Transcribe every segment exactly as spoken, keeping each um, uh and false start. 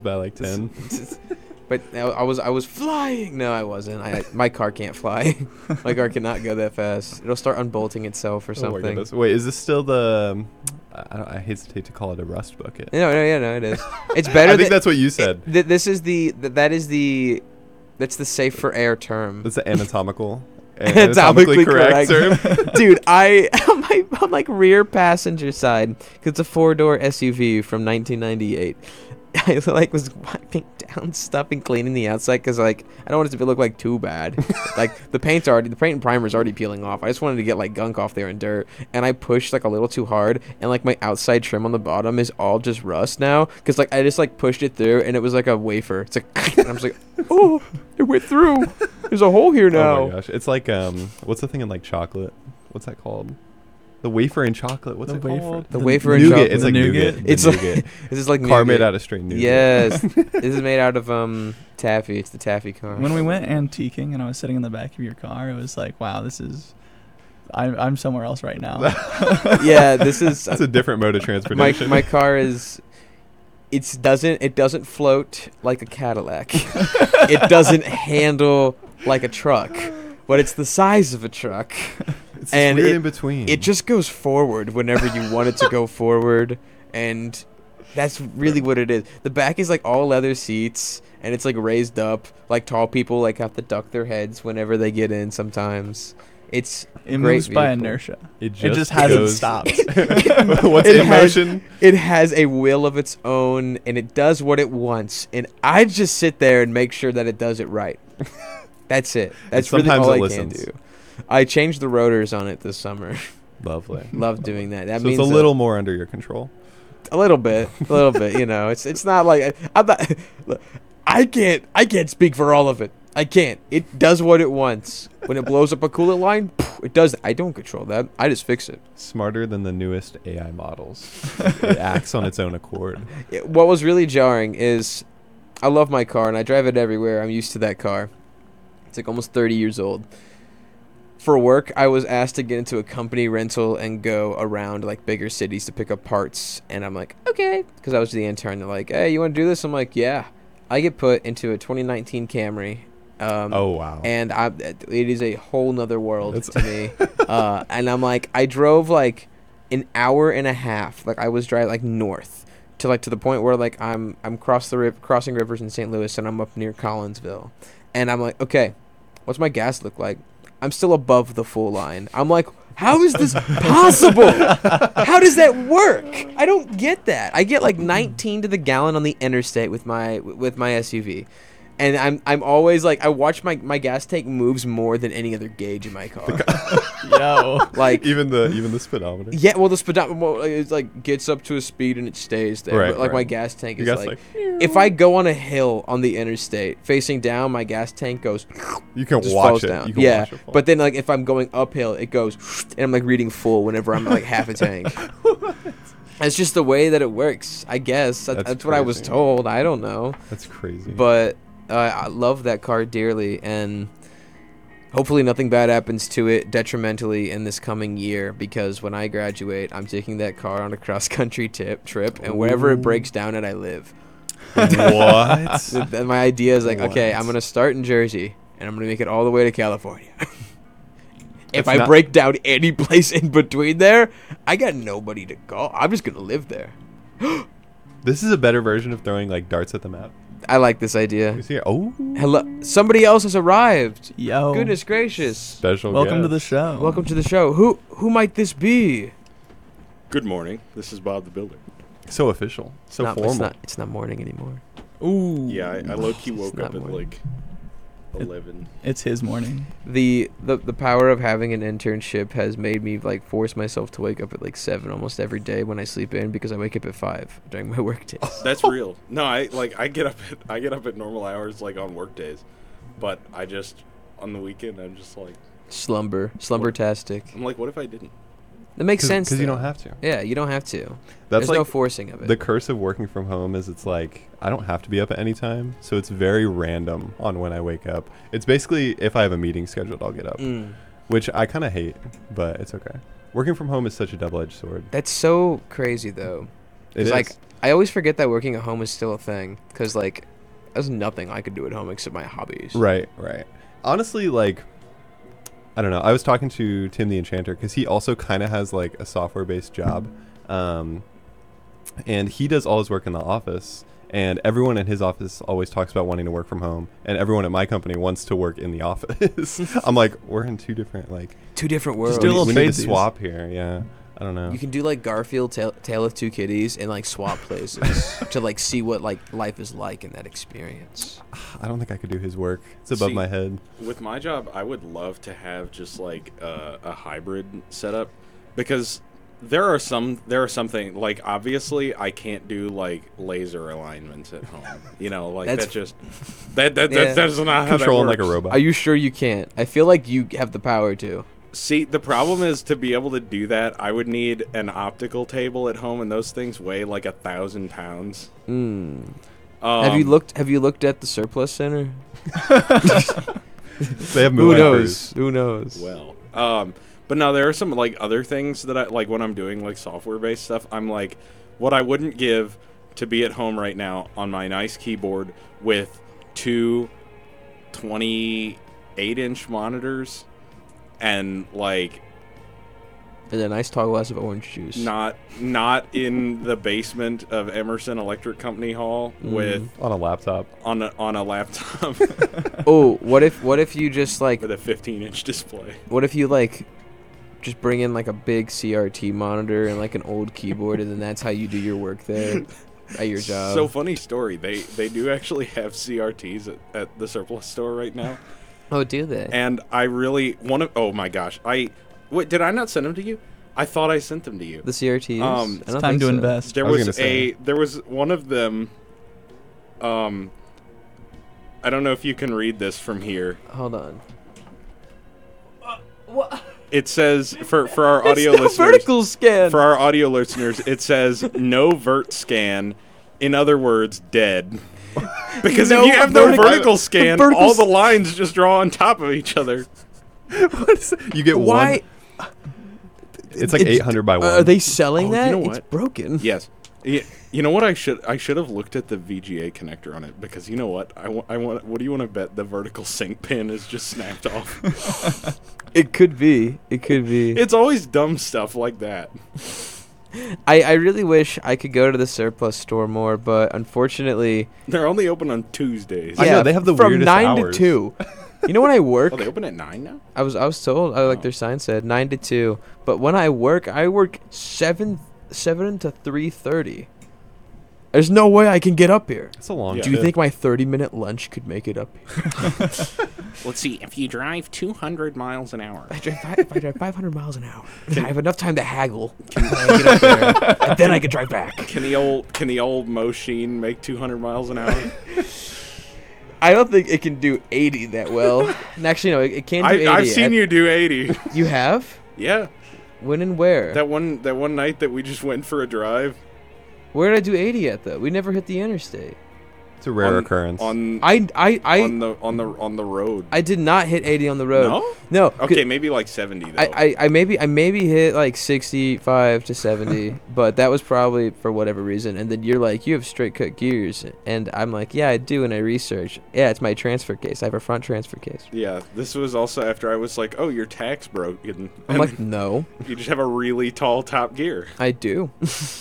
by like ten. But I I was I was flying. No, I wasn't. I my car can't fly. My car cannot go that fast. It'll start unbolting itself or Oh my something. goodness. Wait, is this still the? Um, I, don't, I hesitate to call it a rust bucket. No, no, yeah, no, it is. It's better. I think than, that's what you said. It, th- this is the th- that is the that's the safe for air term. That's the anatomical. Anatomically correct, term. Dude, I on my on like rear passenger side, 'cause it's a four door S U V from nineteen ninety-eight. I like was wiping down stuff and cleaning the outside because like I don't want it to look like too bad. Like the paint's already the paint and primer's already peeling off. I just wanted to get like gunk off there and dirt, and I pushed like a little too hard, and like my outside trim on the bottom is all just rust now because like I just like pushed it through and it was like a wafer. It's like and I'm just like, oh, it went through. There's a hole here now. Oh my gosh, it's like um, what's the thing in like chocolate? What's that called? The wafer in chocolate. What's The it wafer- called? The The wafer and nougat. chocolate. It's like nougat? nougat. The It's like nougat. this is like car made nougat. out of straight nougat. Yes, this is made out of um taffy. It's the taffy car. When we went antiquing and I was sitting in the back of your car, it was like, wow, this is. I'm I'm somewhere else right now. Yeah, this is That's a different mode of my transportation. my car is. It doesn't it doesn't float like a Cadillac. It doesn't handle like a truck, but it's the size of a truck. it's and weird it- in between. It just goes forward whenever you want it to go forward, and that's really what it is. The back is like all leather seats, and it's like raised up. Like tall people like have to duck their heads whenever they get in. Sometimes it's It great moves by vehicle. inertia. It just, It just hasn't goes- stopped. What's It in has- motion? It has a will of its own, and it does what it wants. And I just sit there and make sure that it does it right. That's it. That's really sometimes all it I listens. can do. I changed the rotors on it this summer. Lovely. Love doing that. That so means it's a that- little more under your control. a little bit, a little bit. You know, it's it's not like I'm not. I can't I can't speak for all of it. I can't. It does what it wants. When it blows up a coolant line, it does. I don't control that. I just fix it. Smarter than the newest A I models. It acts on its own accord. It- what was really jarring is I love my car and I drive it everywhere. I'm used to that car. It's like almost thirty years old. For work, I was asked to get into a company rental and go around like bigger cities to pick up parts. And I'm like, okay. Because I was the intern. They're like, hey, you want to do this? I'm like, yeah. I get put into a twenty nineteen Camry. Um, Oh wow. And I, it is a whole nother world That's- to me. uh, and I'm like, I drove like an hour and a half. Like I was driving like north to like to the point where like I'm I'm cross the ri- crossing rivers in Saint Louis and I'm up near Collinsville, and I'm like, okay, what's my gas look like? I'm still above the full line. I'm like, how is this possible? How does that work? I don't get that. I get like nineteen to the gallon on the interstate with my with my S U V. And I'm I'm always like I watch my, my gas tank moves more than any other gauge in my car. Yo. Like even the even the speedometer. yeah, well the speedometer well, it's like gets up to a speed and it stays there. Right, but like my right. gas tank You is guys like, like if I go on a hill on the interstate facing down, my gas tank goes you can just watch falls it. down. You can Yeah, watch it fall. but then like if I'm going uphill, it goes and I'm like reading full whenever I'm like half a tank. It's just the way that it works, I guess. That, That's that's what I was crazy. told. I don't know. That's crazy. But uh, I love that car dearly, and hopefully nothing bad happens to it detrimentally in this coming year, because when I graduate, I'm taking that car on a cross-country tip trip, and wherever Ooh. it breaks down at, I live. what? Th- th- My idea is like, okay, What? I'm going to start in Jersey, and I'm going to make it all the way to California. If That's I not- break down any place in between there, I got nobody to call. I'm just going to live there. This is a better version of throwing like darts at the map. I like this idea. You see? Oh, Hello, somebody else has arrived. Yo. Goodness gracious. special. Welcome to the guest. show. Welcome to the show. Who who might this be? Good morning. This is Bob the Builder. So official. So Not- formal. It's not, it's not morning anymore. Ooh. Yeah, I, I low key It's woke not up at morning. like eleven. It's his morning. The, the the power of having an internship has made me like force myself to wake up at like seven almost every day when I sleep in, because I wake up at five during my work days. That's real. No, I like I get up at I get up at normal hours like on work days, but I just on the weekend I'm just like Slumber, slumber-tastic. I'm like, what if I didn't? That makes sense. because you though. don't have to. Yeah, you don't have to. That's There's like no forcing of it. the curse of working from home is it's like I don't have to be up at any time, so it's very random on when I wake up. It's basically if I have a meeting scheduled, I'll get up, Mm. which I kind of hate, but it's okay. Working from home is such a double-edged sword. That's so crazy though. It It's is. like I always forget that working at home is still a thing because like there's nothing I could do at home except my hobbies. Right, right. Honestly, like, I don't know. I was talking to Tim the Enchanter because he also kind of has like a software-based job, um, and he does all his work in the office. And everyone in his office always talks about wanting to work from home, and everyone at my company wants to work in the office. I'm like, we're in two different like. Two different worlds. do a little we need to tradesies. swap here. Yeah, I don't know. You can do like Garfield, Tale, Tale of Two Kitties, and like swap places to like see what like life is like in that experience. I don't think I could do his work. It's above See, my head. With my job, I would love to have just like uh, a hybrid setup, because there are some there are something like obviously I can't do like laser alignments at home. You know, like That's- that just that that, Yeah. that that's not how that Controlling like a works. robot. Are you sure you can't? I feel like you have the power to. See, the problem is to be able to do that, I would need an optical table at home, and those things weigh like a thousand pounds. Mm. Um, have you looked? Have you looked at the surplus center? They have Who moving knows? crews. Who knows? Well, um, but no, there are some like other things that I like when I'm doing like software based stuff. I'm like, what I wouldn't give to be at home right now on my nice keyboard with two twenty-eight inch monitors and like And a nice tall glass of orange juice. not not in the basement of Emerson Electric Company Hall Mm. with On a laptop. on a on a laptop Oh, what if what if you just like with a fifteen inch display. what if you like just bring in like a big C R T monitor and like an old keyboard, and then that's how you do your work there at your job. So funny story. They they do actually have C R Ts at, at the surplus store right now. Oh, do they? And I really want to. Oh my gosh! I wait. Did I not send them to you? I thought I sent them to you. The C R Ts. Um, I don't Time think to so. invest. There I was was, gonna say. a. There was one of them. Um. I don't know if you can read this from here. Hold on. What? It says for for our audio It's no listeners. vertical scan. For our audio listeners, it says no vert scan. In other words, dead. Because No if you have no vertical- vertical scan, vertical all s- the lines just draw on top of each other. What is it? You get Why? one. It's like It's- eight hundred by one. Are they selling Oh, you that? know It's what? broken. Yes. Y- You know what? I should I should have looked at the V G A connector on it, because you know what? I want. I want. What do you want to bet the vertical sync pin is just snapped off? It could be. It could be. It's always dumb stuff like that. I, I really wish I could go to the surplus store more, but unfortunately, They're only open on Tuesdays. I know, they have the from weirdest nine hours. to two. You know when I work, Oh, they open at nine now. I was I was told I like Oh. their sign said nine to two, but when I work, I work seven seven to three thirty. There's no way I can get up here. It's a long. Yeah. Do you shift. think my thirty minute lunch could make it up here? Let's see. If you drive two hundred miles an hour, I drive, fi- if I drive five hundred miles an hour, I have enough time to haggle. When I get up there, and then I can drive back. can the old can the old Mosheen make two hundred miles an hour? I don't think it can do eighty that well. And actually, no, it, it can do eighty. I, I've seen I- you do eighty. You have? Yeah, When and where? that one that one night that we just went for a drive. Where did I do eighty at though? We never hit the interstate. It's a rare on, occurrence. on I I I on the on the on the road. I did not hit eighty on the road. No? No. c- Okay, maybe like seventy though. I, I, I maybe I maybe hit like sixty-five to seventy, but that was probably for whatever reason. And then you're like, you have straight cut gears, and I'm like, yeah, I do. And I research, yeah, it's my transfer case. I have a front transfer case. yeah, this was also after I was like, "Oh, your tax broken." I'm And like, no, you just have a really tall top gear. I do.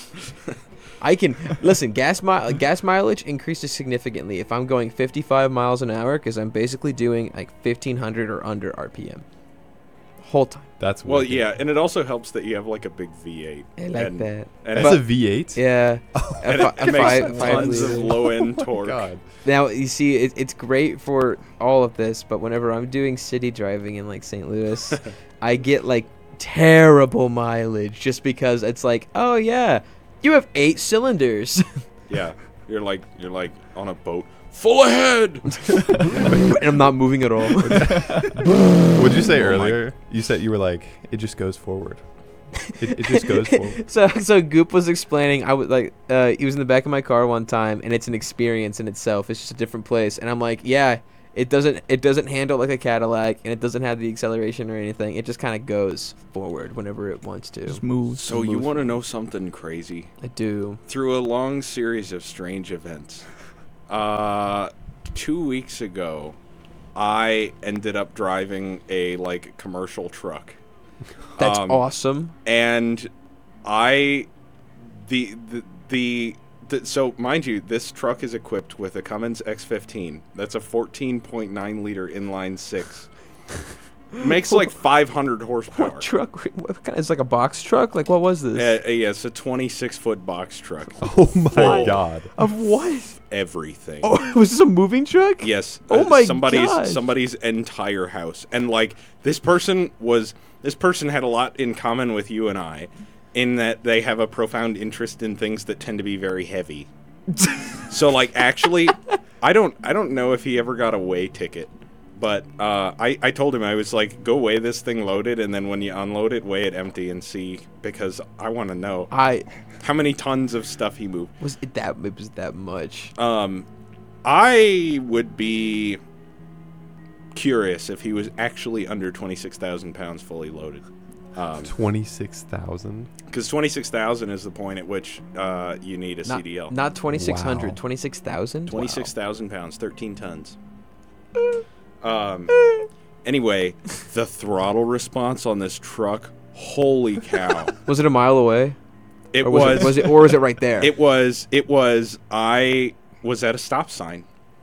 I can listen. Gas mi- gas mileage increases significantly if I'm going fifty-five miles an hour because I'm basically doing like fifteen hundred or under R P M. Whole time. That's Well, wicked. yeah, and it also helps that you have like a big V eight. I like and, that. And That's it, a V eight. Yeah. and A it, fi- it a makes five- five tons of liter. low end Oh, torque. God. Now you see, it, it's great for all of this, but whenever I'm doing city driving in like Saint Louis, I get like terrible mileage just because it's like, oh yeah, you have eight cylinders, Yeah, you're like you're like on a boat full ahead. and I'm not moving at all. What'd you say Oh my- earlier? You said you were like, it just goes forward. It, it just goes forward. so so Goop was explaining. I was like, uh, he was in the back of my car one time, and it's an experience in itself. It's just a different place, and I'm like, yeah, It doesn't it doesn't handle like a Cadillac, and it doesn't have the acceleration or anything. It just kind of goes forward whenever it wants to. Just move. So you want to know something crazy? I do. Through a long series of strange events, uh, two weeks ago, I ended up driving a like commercial truck. That's Um, awesome. And I, the the the. The, so, mind you, this truck is equipped with a Cummins X fifteen. That's a fourteen point nine liter inline six. Makes like five hundred horsepower. What truck? What kind? It's like a box truck. Like what was this? Uh, uh, yeah, it's a twenty-six foot box truck. Oh my What? god. Of what? Everything. Oh, was this a moving truck? Yes. Oh uh, my somebody's gosh. somebody's entire house. And like this person was this person had a lot in common with you and I, in that they have a profound interest in things that tend to be very heavy. So like actually I don't I don't know if he ever got a weigh ticket. But uh, I, I told him, I was like, go weigh this thing loaded, and then when you unload it, weigh it empty and see, because I want to know I how many tons of stuff he moved. was it that it was that much. Um, I would be curious if he was actually under twenty-six thousand pounds fully loaded. Um, twenty-six thousand? Because twenty-six thousand is the point at which uh, you need a Not, C D L. not twenty-six hundred, Wow. twenty-six thousand? twenty-six thousand pounds, thirteen tons. Um. Anyway, the throttle response on this truck, holy cow! Was it a mile away? It Or was, was. it, was it or was it right there? It was. It was. I was at a stop sign,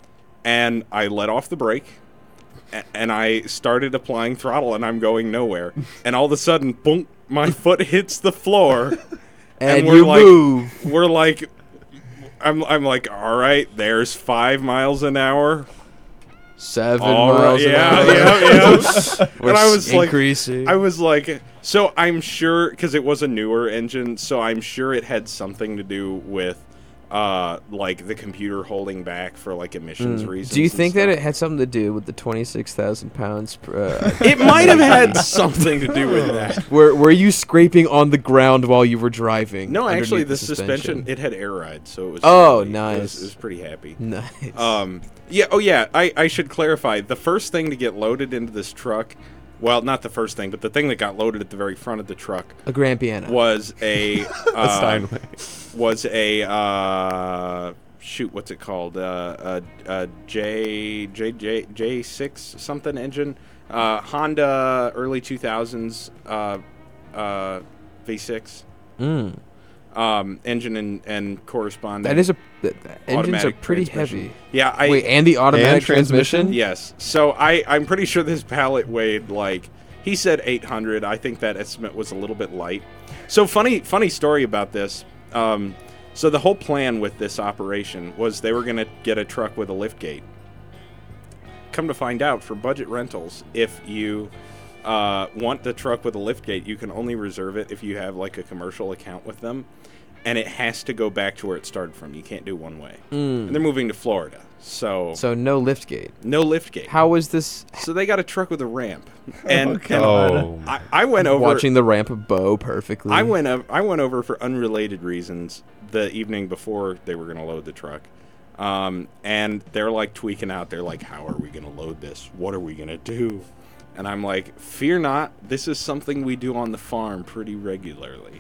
and I let off the brake, a- and I started applying throttle, and I'm going nowhere. And all of a sudden, boom! My foot hits the floor, and we're you like- move. we're like, I'm. I'm like, all right. There's five miles an hour. Seven All right, miles an yeah, hour. yeah, yeah. We're And I was like, increasing. I was like, so I'm sure, because it was a newer engine, so I'm sure it had something to do with, uh, like the computer holding back for like emissions Mm. reasons. Do you and think that stuff. it had something to do with the twenty-six thousand pounds? Per, uh, It might have had something to do with that. were Were you scraping on the ground while you were driving? No, actually, underneath the suspension, it had air ride, so it was. Oh, really- nice. It was, it was pretty happy. Nice. Um, yeah. Oh, yeah. I, I should clarify. The first thing to get loaded into this truck, well, not the first thing, but the thing that got loaded at the very front of the truck a grand piano. was a A uh, Steinway. was a uh, shoot. What's it called? Uh, a, a J J J J six something engine. Uh, Honda early two thousands uh, uh, V six Mm. um, engine and and corresponding. That is a. The, the engines are automatic pretty transmission. heavy. Yeah, I Wait, and the automatic And transmission? transmission? yes. So I I'm pretty sure this pallet weighed like he said eight hundred. I think that estimate was a little bit light. So funny funny story about this. Um, so the whole plan with this operation was they were going to get a truck with a lift gate. Come to find out, for budget rentals, if you uh, want the truck with a lift gate, you can only reserve it if you have like a commercial account with them, and it has to go back to where it started from. You can't do one way. Mm. And they're moving to Florida, so, So no lift gate. no lift gate. How was this? So they got a truck with a ramp, and, Okay. and Oh. I, I went over. Watching the ramp bow perfectly. I went over, I went over for unrelated reasons the evening before they were going to load the truck. Um, and they're like tweaking out. They're like, how are we going to load this? What are we going to do? And I'm like, fear not. This is something we do on the farm pretty regularly.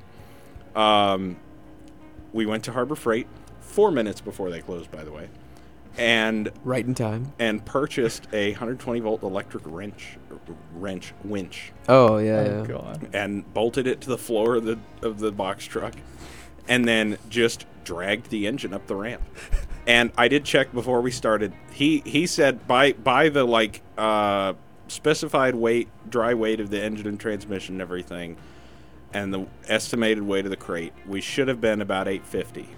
Um, we went to Harbor Freight four minutes before they closed, by the way, and right in time. and purchased a one hundred twenty volt electric wrench, wrench winch. Oh yeah, Oh, yeah. God. And bolted it to the floor of the of the box truck, and then just dragged the engine up the ramp. And I did check before we started. He he said by by the like uh, specified weight, dry weight of the engine and transmission and everything, and the estimated weight of the crate, we should have been about eight fifty.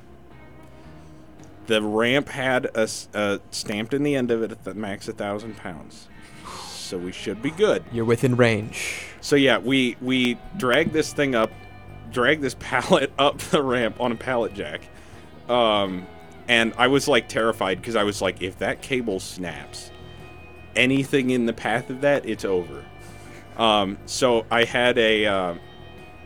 The ramp had a, s- a stamped in the end of it at the max a thousand pounds, so we should be good. You're within range. So yeah, we we dragged this thing up, dragged this pallet up the ramp on a pallet jack, um, and I was like terrified because I was like, if that cable snaps, anything in the path of that, it's over. Um, so I had a uh,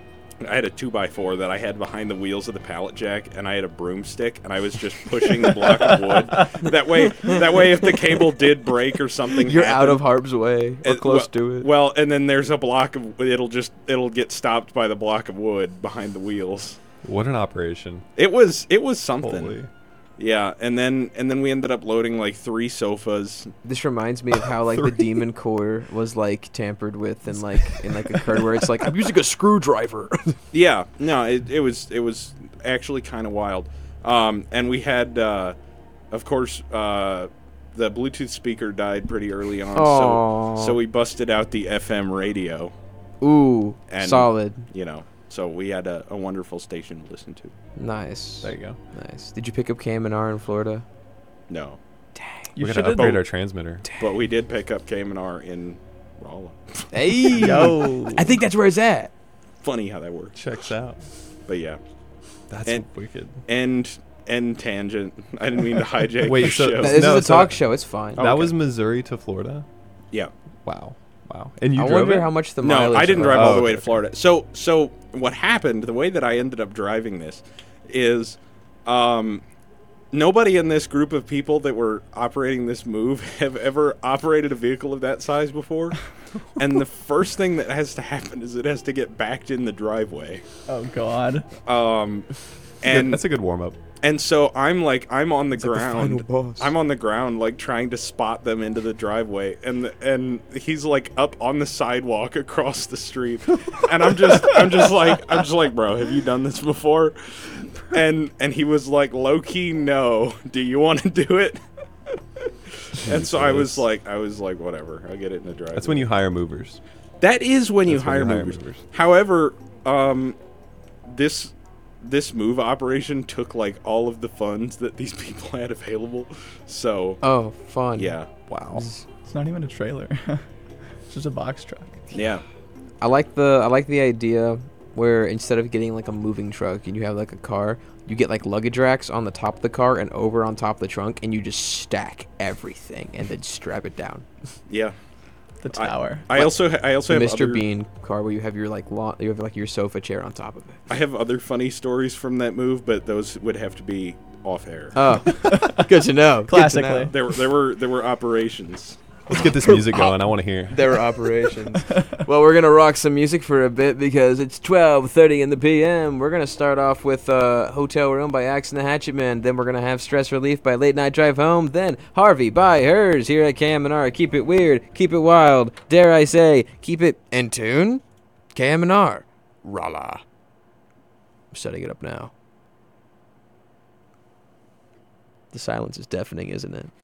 I had a two by four that I had behind the wheels of the pallet jack, and I had a broomstick, and I was just pushing the block of wood. That way, that way, if the cable did break or something, You're happened, out of harm's way or it- close well, to it. Well, and then there's a block of it'll just it'll get stopped by the block of wood behind the wheels. What an operation. It was it was something. Holy. Yeah, and then and then we ended up loading like three sofas. This reminds me of how like the Three. demon core was like tampered with and like in like occurred where it's like I'm using a screwdriver. Yeah, no, it, it was it was actually kind of wild. Um, and we had, uh, of course, uh, the Bluetooth speaker died pretty early on, Aw. so so we busted out the F M radio. Ooh, And- solid. You know, so we had a, a wonderful station to listen to. Nice. There you go. Nice. Did you pick up Cam and R in Florida? No, You We're should gonna have. upgrade our transmitter. but we did pick up K M N R in Rolla. Hey, Yo. I think that's where it's at. Funny how that works, Checks out. but yeah. That's And- wicked. And and tangent. I didn't mean to hijack Wait, your so- show. This No, is a so- talk show. It's fine. Oh, That okay. was Missouri to Florida? Yeah. Wow. Wow. And you I drove wonder it? how much the No, mileage. I didn't was. drive all Oh, the way okay, to okay. Florida. So, so what happened? The way that I ended up driving this is, um, nobody in this group of people that were operating this move have ever operated a vehicle of that size before. And the first thing that has to happen is it has to get backed in the driveway. Oh God. Um, And and that's a good warm up. and so I'm like I'm on the It's like the ground. final boss. I'm on the ground, like trying to spot them into the driveway, and and he's like up on the sidewalk across the street, and I'm just I'm just like I'm just like, bro, have you done this before? And and he was like, low key, no. Do you want to do it? And so I was Jesus. like, I was like, whatever, I'll get it in the driveway. That's when you hire movers. That is when you That's when hire you hire movers. movers. However, um, this this move operation took like all of the funds that these people had available. So Oh, fun. yeah, Wow. It's, it's not even a trailer. It's just a box truck. yeah, I like the I like the idea where instead of getting like a moving truck and you have like a car, you get like luggage racks on the top of the car and over on top of the trunk, and you just stack everything and then strap it down. yeah. The tower. I also ha- I also The have Mister other, Bean car where you have your like lawn, you have like your sofa chair on top of it. I have other funny stories from that move, but those would have to be off air. Oh, good to know. Good to Classically. know. there were there were there were operations. Let's get this music going. I want to hear. There were operations. Well, we're gonna rock some music for a bit because it's twelve thirty in the p m. We're gonna start off with uh, "Hotel Room" by Axe and the Hatchet Man. Then we're gonna have "Stress Relief" by Late Night Drive Home. Then "Harvey" by Hers. Here at K M N R, keep it weird, keep it wild. Dare I say, keep it in tune. K M N R, Rala. I'm setting it up now. The silence is deafening, isn't it?